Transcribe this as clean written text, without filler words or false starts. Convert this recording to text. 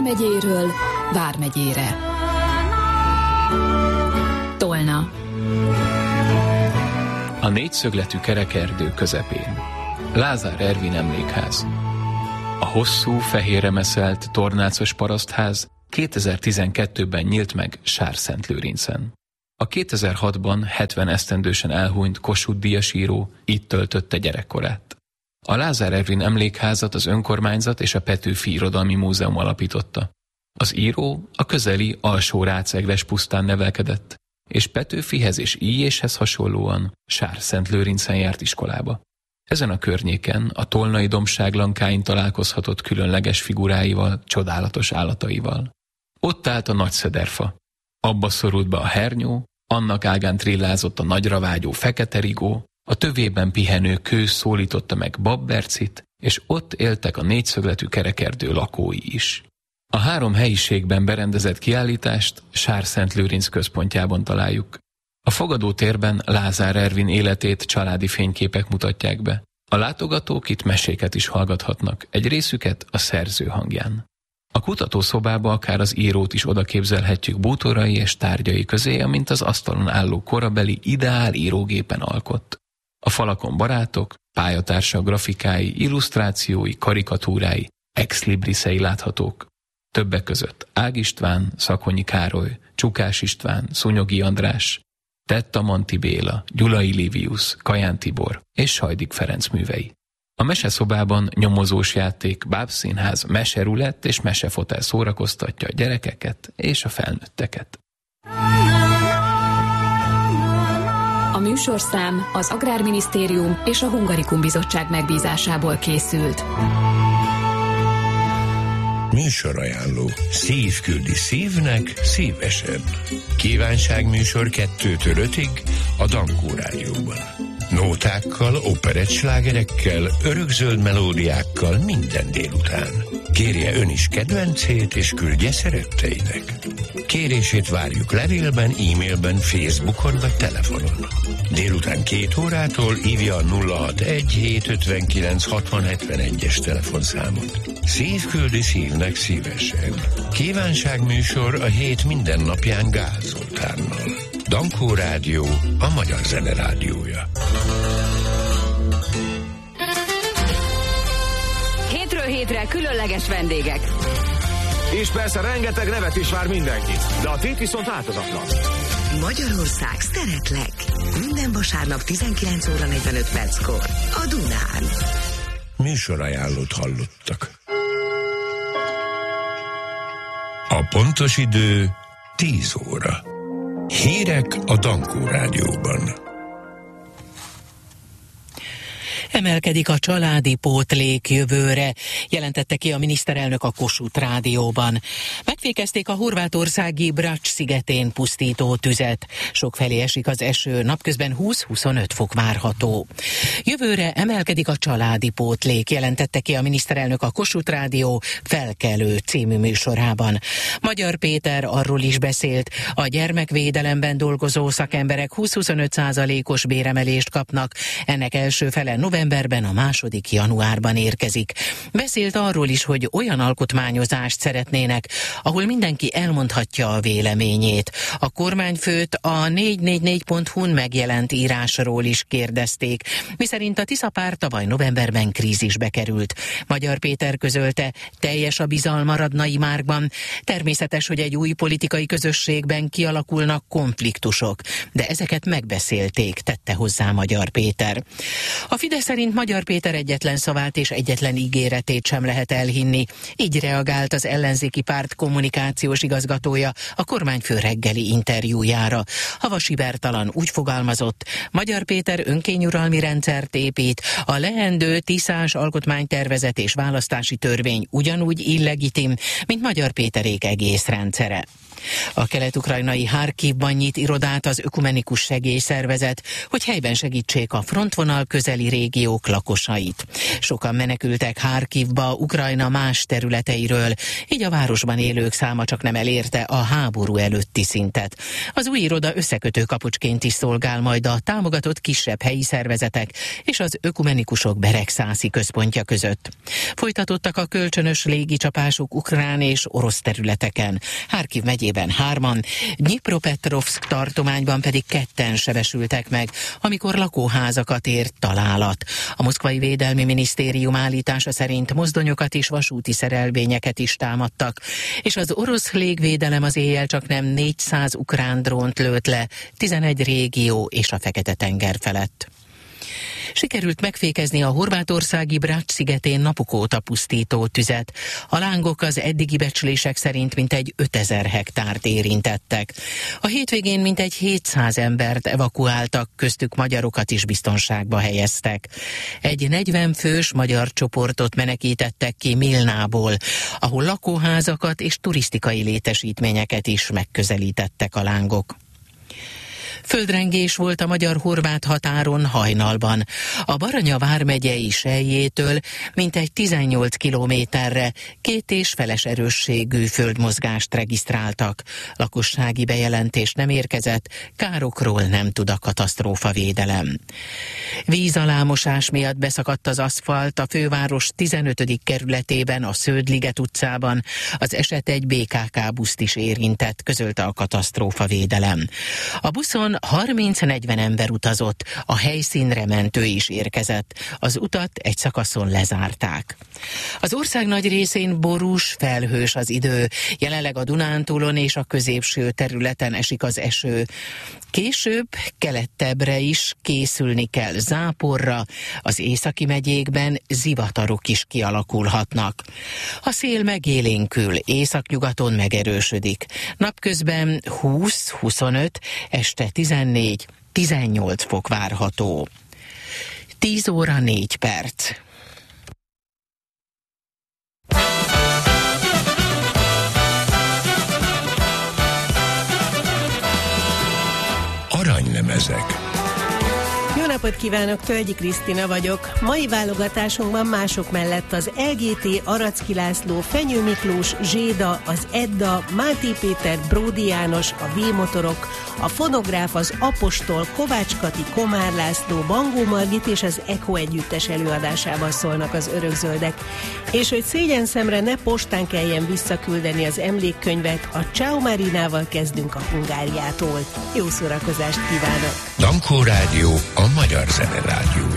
vármegyéről vármegyére. Tolna. A négyszögletű kerekerdő közepén. Lázár Ervin emlékház. A hosszú, fehérre meszelt, tornácos parasztház 2012-ben nyílt meg Sárszent-Lőrincen. A 2006-ban 70 esztendősen elhunyt Kossuth-díjas író itt töltötte gyerekkorát. A Lázár Ervin emlékházat az önkormányzat és a Petőfi Irodalmi Múzeum alapította. Az író a közeli Alsó-Rácegles pusztán nevelkedett, és Petőfihez és Illyéshez hasonlóan Sárszent-Lőrincen járt iskolába. Ezen a környéken a tolnai dombság lankáin találkozhatott különleges figuráival, csodálatos állataival. Ott állt a nagy szederfa. Abba szorult be a hernyó, annak ágán trillázott a nagyra vágyó fekete rigó, a tövében pihenő kő szólította meg Babbercit, és ott éltek a négyszögletű kerekerdő lakói is. A 3 helyiségben berendezett kiállítást Sárszent-Lőrinc központjában találjuk. A fogadótérben Lázár Ervin életét családi fényképek mutatják be. A látogatók itt meséket is hallgathatnak, egy részüket a szerző hangján. A kutatószobába akár az írót is odaképzelhetjük bútorai és tárgyai közé, amint az asztalon álló korabeli ideál írógépen alkott. A falakon barátok, pályatársak grafikái, illusztrációi, karikatúrái, ex-librisei láthatók. Többek között Ág István, Szakonyi Károly, Csukás István, Szunyogi András, Tettamanti Béla, Gyulai Livius, Kaján Tibor és Sajdik Ferenc művei. A meseszobában nyomozós játék, bábszínház, meserulett és mesefotel szórakoztatja a gyerekeket és a felnőtteket. A műsorszám az Agrárminisztérium és a Hungarikum Bizottság megbízásából készült. Műsorajánló. Szív küldi szívnek szívesen. Kívánságműsor 2-től 5-ig a Dankó Rádióban. Nótákkal, operettslágerekkel, örökzöld melódiákkal minden délután. Kérje ön is kedvencét és küldje szeretteinek. Kérését várjuk levélben, e-mailben, Facebookon vagy telefonon. Délután 2 órától hívja a 061 759 6071-es telefonszámot. Szív küldi szívnek szívesen. Kívánságműsor a hét minden napján Gál Zoltánnal. Dankó Rádió, a magyar zene rádiója. Hétről hétre különleges vendégek. És persze rengeteg nevet is vár mindenki, de a tét viszont változatlan. Magyarország szeretlek. Minden vasárnap 19 óra 45 perckor a Dunán. Műsorajánlót hallottak. A pontos idő 10 óra. Hírek a Dankó Rádióban. Emelkedik a családi pótlék jövőre, jelentette ki a miniszterelnök a Kossuth Rádióban. Megfékezték a horvátországi Brač szigetén pusztító tüzet. Sokfelé esik az eső, napközben 20-25 fok várható. Jövőre emelkedik a családi pótlék, jelentette ki a miniszterelnök a Kossuth Rádió Felkelő című műsorában. Magyar Péter arról is beszélt, a gyermekvédelemben dolgozó szakemberek 20-25%-os béremelést kapnak, ennek első fele novemberben, a második januárban érkezik. Beszélt arról is, hogy olyan alkotmányozást szeretnének, ahol mindenki elmondhatja a véleményét. A kormányfőt a 444.hu-n megjelent írásról is kérdezték, miszerint a Tisza párt tavaly novemberben krízisbe került. Magyar Péter közölte, teljes a bizalma Radnai Márkban. Természetes, hogy egy új politikai közösségben kialakulnak konfliktusok, de ezeket megbeszélték, tette hozzá Magyar Péter. A Fidesz szerint Magyar Péter egyetlen szavát és egyetlen ígéretét sem lehet elhinni. Így reagált az ellenzéki párt kommunikációs igazgatója a kormányfő reggeli interjújára. Havasi Bertalan úgy fogalmazott, Magyar Péter önkényuralmi rendszert épít, a leendő tiszás alkotmánytervezet és választási törvény ugyanúgy illegitim, mint Magyar Péterék egész rendszere. A kelet-ukrajnai Harkivban nyit irodát az Ökumenikus Segélyszervezet, hogy helyben segítsék a frontvonal közeli régiók lakosait. Sokan menekültek Harkivba Ukrajna más területeiről, így a városban élők száma csak nem elérte a háború előtti szintet. Az új iroda összekötő kapucsként is szolgál majd a támogatott kisebb helyi szervezetek és az ökumenikusok Beregszászi központja között. Folytatottak a kölcsönös légicsapások ukrán és orosz területeken. Harkiv megyében 3-an, Dnyipropetrovszk tartományban pedig 2-en sebesültek meg, amikor lakóházakat ért találat. A moszkvai védelmi minisztérium állítása szerint mozdonyokat és vasúti szerelvényeket is támadtak, és az orosz légvédelem az éjjel csaknem 400 ukrán drónt lőtt le 11 régió és a Fekete-tenger felett. Sikerült megfékezni a horvátországi Brač szigetén napok óta pusztító tüzet. A lángok az eddigi becslések szerint mintegy 5000 hektárt érintettek. A hétvégén mintegy 700 embert evakuáltak, köztük magyarokat is biztonságba helyeztek. Egy 40 fős magyar csoportot menekítettek ki Milnából, ahol lakóházakat és turisztikai létesítményeket is megközelítettek a lángok. Földrengés volt a magyar-horvát határon hajnalban. A Baranya vármegyei Selyétől mintegy 18 kilométerre 2,5 erősségű földmozgást regisztráltak. Lakossági bejelentés nem érkezett, károkról nem tud a katasztrófavédelem. Vízalámosás miatt beszakadt az aszfalt a főváros 15. kerületében, a Sződliget utcában. Az eset egy BKK buszt is érintett, közölte a katasztrófavédelem. A buszon 30-40 ember utazott, a helyszínre mentő is érkezett. Az utat egy szakaszon lezárták. Az ország nagy részén borús, felhős az idő. Jelenleg a Dunántúlon és a középső területen esik az eső. Később kelettebbre is készülni kell záporra, az északi megyékben zivatarok is kialakulhatnak. A szél megélénkül, északnyugaton megerősödik. Napközben 20-25, este 14-18 fok várható. 10 óra 4 perc. Aranylemezek. Jó napot kívánok, Tölgyi Krisztina vagyok. Mai válogatásunkban mások mellett az LGT, Aracki László, Fenyő Miklós, Zséda, az Edda, Máté Péter, Bródi János, a V-motorok, a Fonográf, az Apostol, Kovács Kati, Komár László, Bangó Margit és az Echo együttes előadásában szólnak az Örökzöldek. És hogy szégyenszemre ne postán kelljen visszaküldeni az emlékkönyvet, a Ciao Marinával kezdünk a Hungáriától. Jó szórakozást kívánok! Dankó Rádió, a magyar zenerádió.